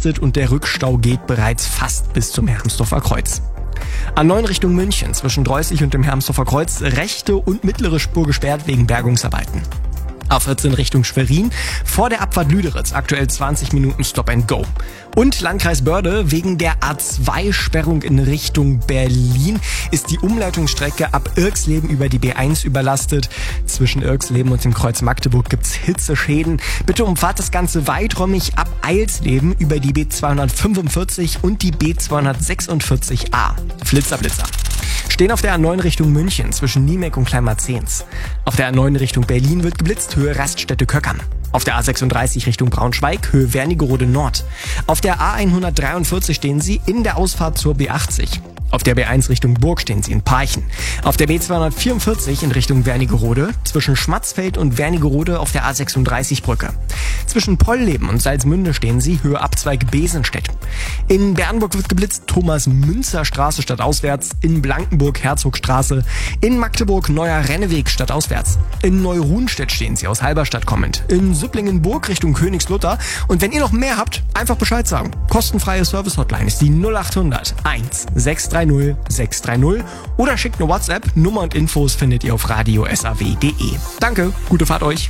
überlastet und der Rückstau geht bereits fast bis zum Hermsdorfer Kreuz. A9 Richtung München zwischen Dreußig und dem Hermsdorfer Kreuz rechte und mittlere Spur gesperrt wegen Bergungsarbeiten. A14 Richtung Schwerin, vor der Abfahrt Lüderitz, aktuell 20 Minuten Stop and Go. Und Landkreis Börde, wegen der A2-Sperrung in Richtung Berlin ist die Umleitungsstrecke ab Irxleben über die B1 überlastet. Zwischen Irxleben und dem Kreuz Magdeburg gibt's Hitzeschäden. Bitte umfahrt das Ganze weiträumig ab Eilsleben über die B245 und die B246a. Flitzer. Stehen auf der A9 Richtung München zwischen Niemek und Kleinmarzens. Auf der A9 Richtung Berlin wird geblitzt, Höhe Raststätte Köckern. Auf der A36 Richtung Braunschweig, Höhe Wernigerode Nord. Auf der A143 stehen Sie in der Ausfahrt zur B80. Auf der B1 Richtung Burg stehen Sie in Parchen. Auf der B244 in Richtung Wernigerode, zwischen Schmatzfeld und Wernigerode auf der A36-Brücke. Zwischen Polleben und Salzmünde stehen Sie, Höhe Abzweig Besenstedt. In Bernburg wird geblitzt, Thomas-Münzer-Straße stadtauswärts. In Blankenburg Herzogstraße. In Magdeburg Neuer Renneweg stadtauswärts. In Neuruhnstedt stehen Sie aus Halberstadt kommend. In Süpplingenburg Richtung Königslutter. Und wenn ihr noch mehr habt, einfach Bescheid sagen. Kostenfreie Service-Hotline ist die 0800 1630 630 oder schickt eine WhatsApp. Nummer und Infos findet ihr auf radiosaw.de. Danke, gute Fahrt euch.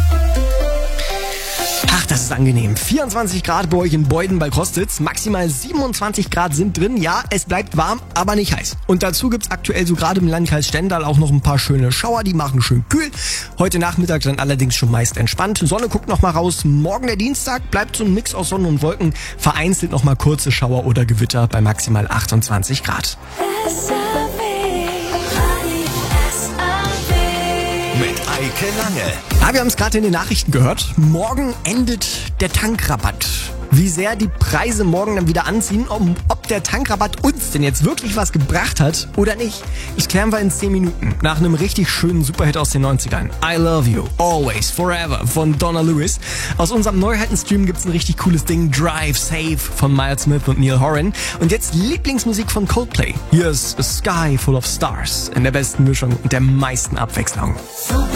Ach, das ist angenehm. 24 Grad bei euch in Beuden bei Kostitz. Maximal 27 Grad sind drin. Ja, es bleibt warm, aber nicht heiß. Und dazu gibt's aktuell so gerade im Landkreis Stendal auch noch ein paar schöne Schauer. Die machen schön kühl. Heute Nachmittag dann allerdings schon meist entspannt. Sonne guckt noch mal raus. Morgen der Dienstag bleibt so ein Mix aus Sonne und Wolken. Vereinzelt noch mal kurze Schauer oder Gewitter bei maximal 28 Grad. Mit Eike Lange. Wir haben es gerade in den Nachrichten gehört. Morgen endet der Tankrabatt. Wie sehr die Preise morgen dann wieder anziehen, ob der Tankrabatt uns denn jetzt wirklich was gebracht hat oder nicht, das klären wir in 10 Minuten. Nach einem richtig schönen Superhit aus den 90ern. I Love You, Always, Forever von Donna Lewis. Aus unserem Neuheitenstream gibt's ein richtig cooles Ding, Drive Safe von Miles Smith und Neil Horan. Und jetzt Lieblingsmusik von Coldplay. Hier ist A Sky Full of Stars in der besten Mischung und der meisten Abwechslung.